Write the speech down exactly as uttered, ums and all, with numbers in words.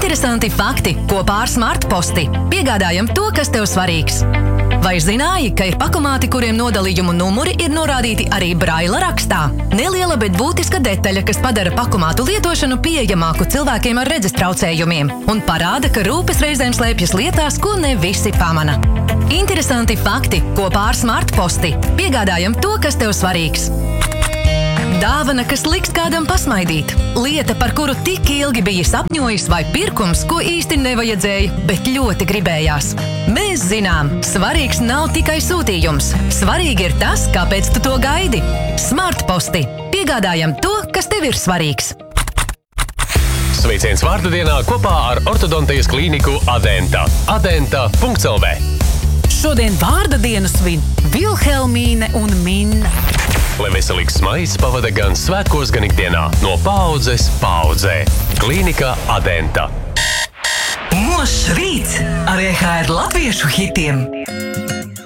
Interesanti fakti kopā ar Smartposti. Piegādājam to, kas tev svarīgs. Vai zināji, ka ir pakomāti, kuriem nodalījumu numuri ir norādīti arī braila rakstā? Neliela, bet būtiska detaļa, kas padara pakomātu lietošanu pieejamāku cilvēkiem ar redzes traucējumiem un parāda, ka rūpes reizēm slēpjas lietās, ko ne visi pamana. Interesanti fakti kopā ar Smartposti. Piegādājam to, kas tev svarīgs. Dāvana, kas liks kādam pasmaidīt. Lieta, par kuru tik ilgi biji sapņojis, vai pirkums, ko īsti nevajadzēja, bet ļoti gribējās. Mēs zinām, svarīgs nav tikai sūtījums. Svarīgi ir tas, kāpēc tu to gaidi. Smartposti. Piegādājam to, kas tev ir svarīgs. Sveiciens vārda dienā kopā ar ortodontijas klīniku Adenta. adenta punkts el vē. Šodien vārda dienu svin Vilhelmīne un Minna. Lai veselīgs smaids pavada gan svētkos, gan ikdienā. No paaudzes paaudzē. Klīnika Adenta. Mošs rīts ar E H R latviešu hitiem.